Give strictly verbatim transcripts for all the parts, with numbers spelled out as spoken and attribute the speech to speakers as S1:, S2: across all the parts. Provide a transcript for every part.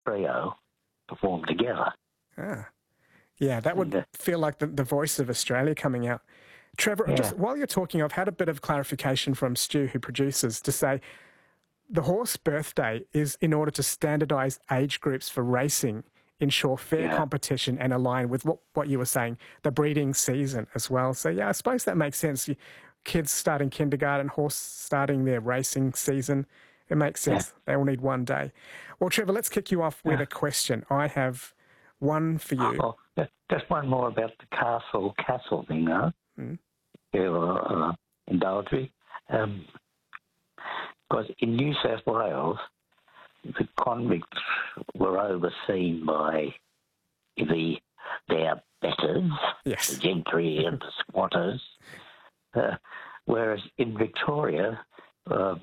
S1: trio perform together.
S2: Ah. Yeah, that would
S1: Yeah.
S2: feel like the, the voice of Australia coming out. Trevor,
S1: Yeah.
S2: just while you're talking, I've had a bit of clarification from Stu, who produces, to say the horse birthday is in order to standardise age groups for racing, ensure fair
S1: Yeah.
S2: competition and align with what, what you were saying, the breeding season as well. So, yeah, I suppose that makes sense. You, kids starting kindergarten, horse starting their racing season, it makes sense.
S1: Yeah.
S2: They all need one day. Well, Trevor, let's kick you off with
S1: Yeah.
S2: a question. I have one for you.
S1: Oh, just- just one more about the castle castle thing, though.
S2: Mm.
S1: Yeah, uh, indulge me. Um, because in New South Wales, the convicts were overseen by the their betters,
S2: Yes.
S1: the gentry and the squatters, uh, whereas in Victoria, um,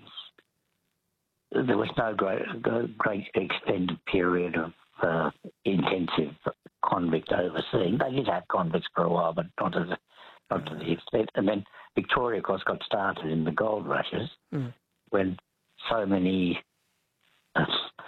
S1: there was no great, great extended period of uh, intensive convict overseeing. They did have convicts for a while, but not to the, not to the extent. And then Victoria, of course, got started in the gold rushes
S2: Mm.
S1: when so many uh,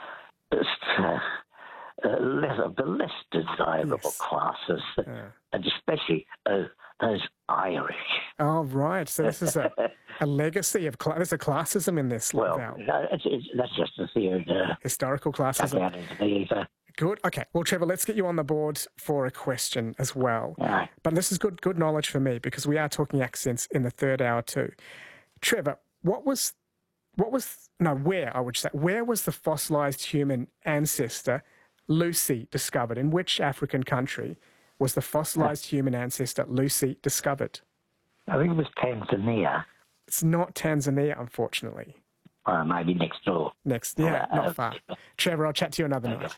S1: uh, uh, less of the less desirable
S2: Yes.
S1: classes,
S2: Uh.
S1: and especially uh, those Irish.
S2: Oh, right. So this is a, a legacy of... Cl- there's a classism in this,
S1: Well,
S2: Val.
S1: no, it's, it's, that's just a theory to
S2: Historical
S1: chuck
S2: classism.
S1: out into the ether.
S2: Good. Okay. Well, Trevor, let's get you on the board for a question as well.
S1: All right.
S2: But this is good good knowledge for me because we are talking accents in the third hour too. Trevor, what was... What was... No, where, I would say. Where was the fossilised human ancestor Lucy discovered? In which African country was the fossilised human ancestor Lucy discovered?
S1: I think it was Tanzania,
S2: It's not Tanzania, unfortunately.
S1: or maybe next door.
S2: Next, yeah,
S1: Uh,
S2: not far. Trevor, I'll chat to you another night.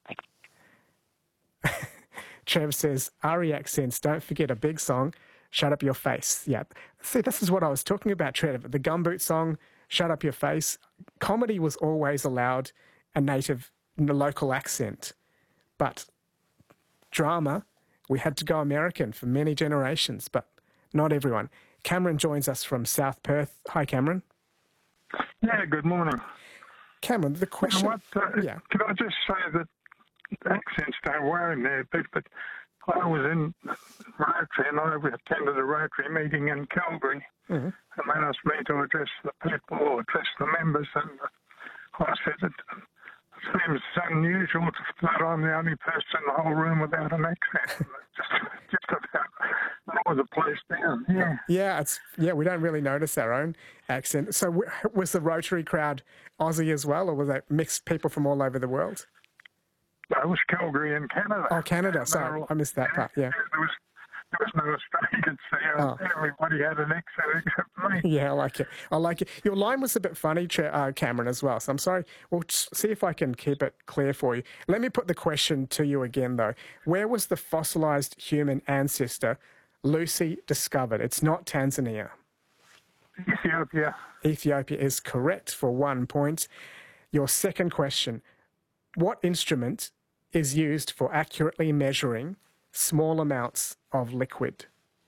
S2: Trevor says, Ari accents, don't forget a big song, Shut Up Your Face. Yeah. See, this is what I was talking about, Trevor. The Gumboot song, Shut Up Your Face. Comedy was always allowed a native, a local accent. But drama, we had to go American for many generations, but not everyone. Cameron joins us from South Perth. Hi, Cameron.
S3: Yeah, good morning.
S2: Cameron, the
S3: You
S2: question...
S3: know what, uh,
S2: yeah.
S3: Can I just say that accents don't worry me a bit, but I was in Rotary and I attended a Rotary meeting in Calgary,
S2: Mm-hmm.
S3: and they asked me to address the people or address the members, and I said it seems unusual that I'm the only person in the whole room without an accent. just, just about lower the place down, yeah.
S2: Yeah, it's yeah. We don't really notice our own accent. So, w- was the Rotary crowd Aussie as well, or was it mixed people from all over the world?
S3: I was Calgary in Canada.
S2: Oh, Canada.
S3: And
S2: Sorry,
S3: they were all-
S2: I missed that part. Yeah,
S3: There was, there was no Australians there.
S2: Oh.
S3: Everybody had an accent except me.
S2: yeah. I like it. I like it. Your line was a bit funny, Tra- uh, Cameron, as well. So I'm sorry. We'll just see if I can keep it clear for you. Let me put the question to you again, though. Where was the fossilised human ancestor Lucy discovered? It's not Tanzania.
S3: Ethiopia.
S2: Ethiopia is correct for one point. Your second question. What instrument is used for accurately measuring small amounts of liquid?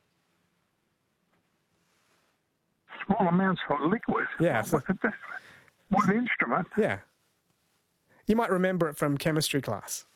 S3: Small amounts of liquid.
S2: Yeah, so-
S3: What, what instrument?
S2: Yeah. You might remember it from chemistry class.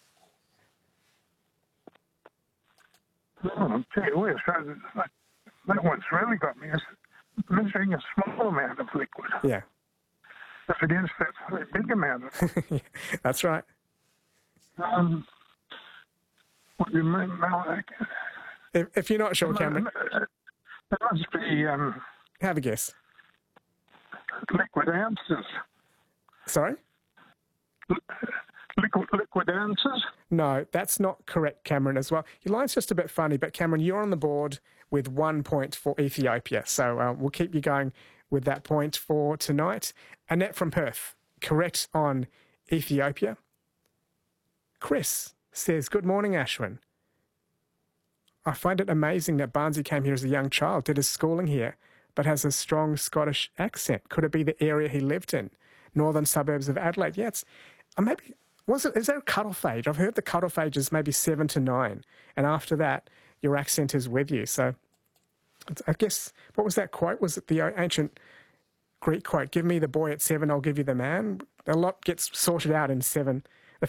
S3: Oh, gee whiz, that, that one's really got me. It's measuring a small amount of liquid.
S2: Yeah.
S3: If it is that big amount of it.
S2: That's right.
S3: Um, what do you mean? Mal-
S2: If, if you're not sure, Cameron,
S3: It must be um,
S2: have a guess.
S3: liquid ounces.
S2: Sorry?
S3: Liquid, liquid ounces?
S2: No, that's not correct, Cameron, as well. Your line's just a bit funny, but Cameron, you're on the board with one point for Ethiopia. So uh, we'll keep you going with that point for tonight. Annette from Perth, correct on Ethiopia. Chris says, good morning, Ashwin. I find it amazing that Barnsley came here as a young child, did his schooling here, but has a strong Scottish accent. Could it be the area he lived in? Northern suburbs of Adelaide. Yeah, it's, uh, maybe, was it, is there a cut-off age? I've heard the cut-off age is maybe seven to nine, and after that, your accent is with you. So it's, I guess, what was that quote? Was it the ancient Greek quote, give me the boy at seven, I'll give you the man? A lot gets sorted out in seven